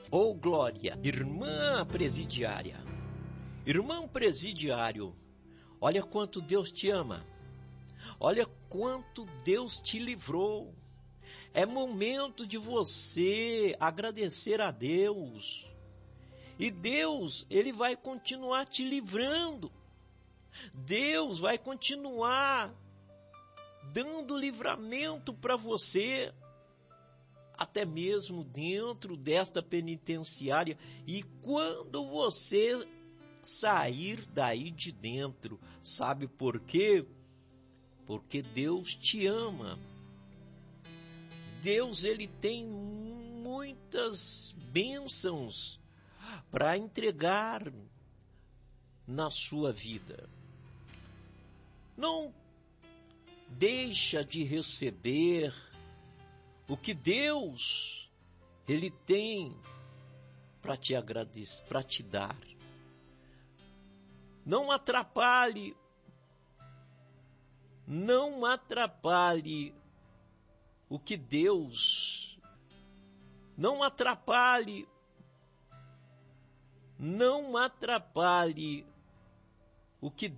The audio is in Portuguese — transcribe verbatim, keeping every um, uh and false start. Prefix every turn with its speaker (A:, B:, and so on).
A: Oh, glória! Irmã presidiária, irmão presidiário, olha quanto Deus te ama. Olha quanto Deus te livrou. É momento de você agradecer a Deus. E Deus, Ele vai continuar te livrando. Deus vai continuar dando livramento para você, até mesmo dentro desta penitenciária. E quando você sair daí de dentro, sabe por quê? Porque Deus te ama. Deus, Ele tem muitas bênçãos para entregar na sua vida. Não deixa de receber o que Deus, Ele tem para te agradecer, para te dar. Não atrapalhe, não atrapalhe o que Deus, não atrapalhe, não atrapalhe o que